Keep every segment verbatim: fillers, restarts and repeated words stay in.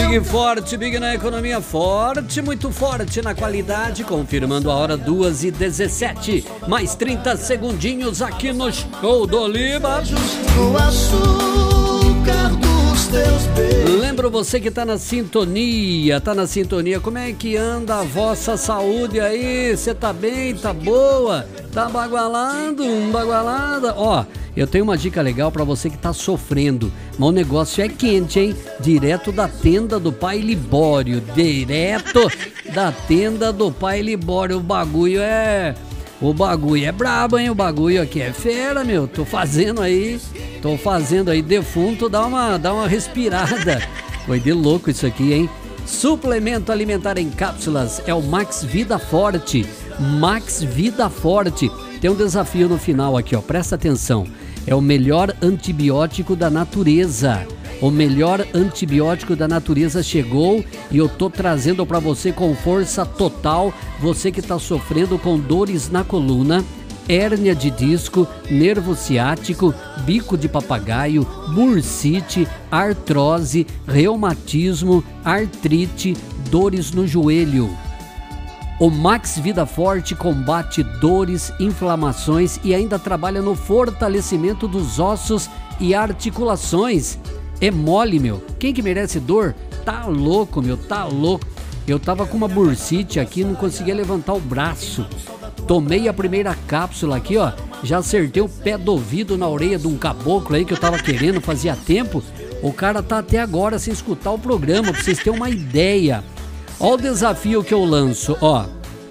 Big forte, Big na economia forte, muito forte na qualidade, confirmando a hora duas e dezessete, mais trinta segundinhos aqui no Show do Oliva. O açúcar dos teus beijos. Lembro você que tá na sintonia, tá na sintonia, como é que anda a vossa saúde aí? Você tá bem, tá boa? Tá bagualando, bagualada? Ó, eu tenho uma dica legal pra você que tá sofrendo, mas o negócio é quente, hein? Direto da tenda do Pai Libório, direto da tenda do Pai Libório, o bagulho é... O bagulho é brabo, hein? O bagulho aqui é fera, meu. Tô fazendo aí, tô fazendo aí defunto, dá uma, dá uma respirada. Foi de louco isso aqui, hein? Suplemento alimentar em cápsulas é o Max Vida Forte. Max Vida Forte. Tem um desafio no final aqui, ó. Presta atenção. É o melhor antibiótico da natureza. O melhor antibiótico da natureza chegou e eu tô trazendo para você com força total. Você que está sofrendo com dores na coluna, hérnia de disco, nervo ciático, bico de papagaio, bursite, artrose, reumatismo, artrite, dores no joelho. O Max Vida Forte combate dores, inflamações e ainda trabalha no fortalecimento dos ossos e articulações. É mole, meu. Quem que merece dor? Tá louco, meu, tá louco. Eu tava com uma bursite aqui, não conseguia levantar o braço. Tomei a primeira cápsula aqui, ó. Já acertei o pé do ouvido na orelha de um caboclo aí que eu tava querendo, fazia tempo. O cara tá até agora sem escutar o programa, pra vocês terem uma ideia. Ó o desafio que eu lanço, ó.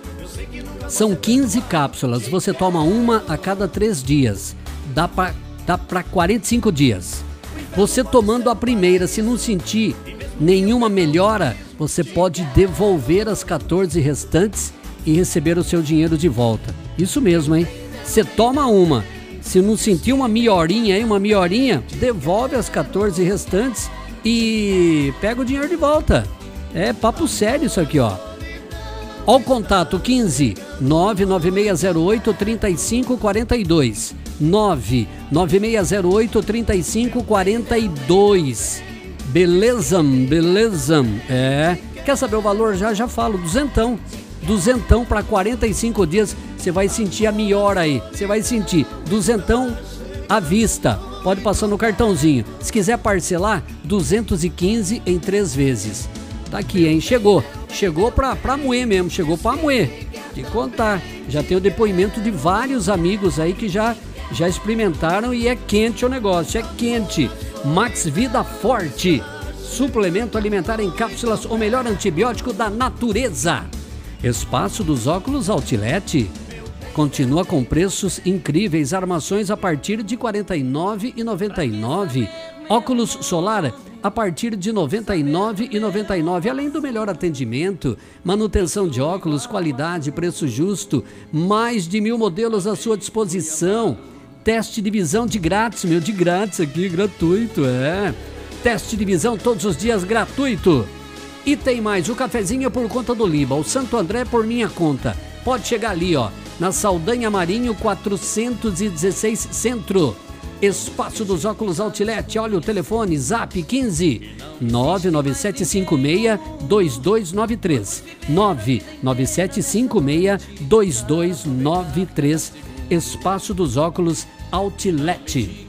São quinze cápsulas, você toma uma a cada três dias. Dá pra, dá pra quarenta e cinco dias. Você tomando a primeira, se não sentir nenhuma melhora, você pode devolver as quatorze restantes e receber o seu dinheiro de volta. Isso mesmo, hein? Você toma uma, se não sentir uma melhorinha aí, uma melhorinha, devolve as quatorze restantes e pega o dinheiro de volta. É papo sério isso aqui, ó. Ó o contato quinze, nove nove seis zero oito, três cinco quatro dois. nove nove seis zero oito, três cinco quatro dois. Beleza, beleza. É. Quer saber o valor? Já já falo. Duzentão. Duzentão para quarenta e cinco dias. Você vai sentir a melhora aí. Você vai sentir. Duzentão à vista. Pode passar no cartãozinho. Se quiser parcelar, duzentos e quinze em três vezes. Tá aqui, hein? Chegou. Chegou pra, pra moer mesmo. Chegou pra moer. De contar. Já tem o depoimento de vários amigos aí que já... Já experimentaram e é quente o negócio, é quente. Max Vida Forte, suplemento alimentar em cápsulas, o melhor antibiótico da natureza. Espaço dos Óculos Outlet continua com preços incríveis, armações a partir de quarenta e nove reais e noventa e nove centavos. Óculos solar a partir de noventa e nove reais e noventa e nove centavos. Além do melhor atendimento, manutenção de óculos, qualidade, preço justo, mais de mil modelos à sua disposição. Teste de visão de grátis, meu, de grátis aqui, gratuito, é. Teste de visão todos os dias, gratuito. E tem mais, o cafezinho é por conta do Liba, o Santo André é por minha conta. Pode chegar ali, ó, na Saldanha Marinho quatrocentos e dezesseis Centro. Espaço dos Óculos Outlet, olha o telefone, zap quinze, nove nove sete cinco seis, dois dois nove três, nove nove sete cinco seis, dois dois nove três. Espaço dos Óculos Outlet.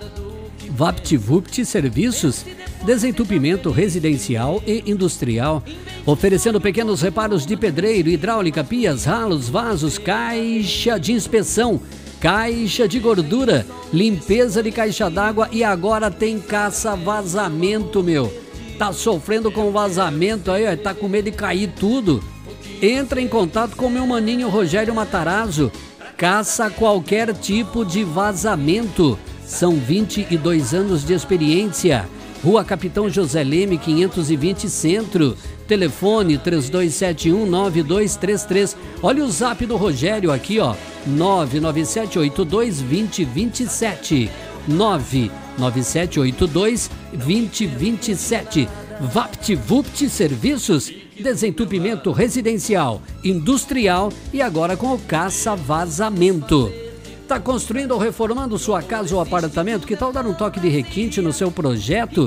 VaptVupt Serviços, desentupimento residencial e industrial, oferecendo pequenos reparos de pedreiro, hidráulica, pias, ralos, vasos, caixa de inspeção, caixa de gordura, limpeza de caixa d'água e agora tem caça-vazamento, meu. Tá sofrendo com vazamento aí, ó, tá com medo de cair tudo? Entra em contato com meu maninho Rogério Matarazzo. Caça qualquer tipo de vazamento. São vinte e dois anos de experiência. Rua Capitão José Leme, quinhentos e vinte Centro. Telefone três dois sete um, nove dois três três. Olha o zap do Rogério aqui, ó. nove nove sete oito dois, dois zero dois sete. nove nove sete oito dois, dois zero dois sete. VaptVupt Serviços, desentupimento residencial, industrial e agora com o caça-vazamento. Tá construindo ou reformando sua casa ou apartamento? Que tal dar um toque de requinte no seu projeto?